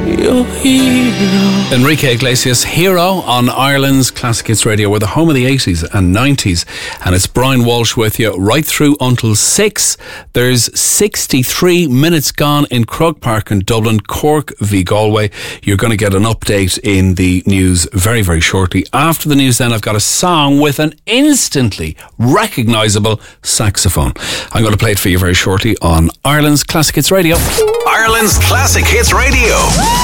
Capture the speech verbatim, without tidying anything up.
your hero. Enrique Iglesias, Hero, on Ireland's Classic Hits Radio. We're the home of the eighties and nineties, and it's Brian Walsh with you right through until six. There's sixty-three minutes gone in Croke Park in Dublin, Cork v Galway. You're going to get an update in the news very, very shortly. After the news then, I've got a song with an instantly recognisable saxophone. I'm going to play it for you very shortly on Ireland's Classic Hits Radio. Ireland's Classic Hits Radio.